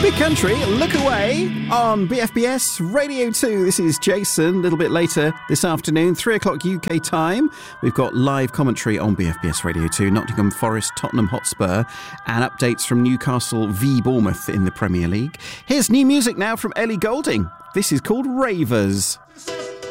Big Country, Look Away on BFBS Radio 2. This is Jason. A little bit later this afternoon, 3 o'clock UK time. We've got live commentary on BFBS Radio 2, Nottingham Forest, Tottenham Hotspur, and updates from Newcastle v Bournemouth in the Premier League. Here's new music now from Ellie Goulding. This is called Ravers.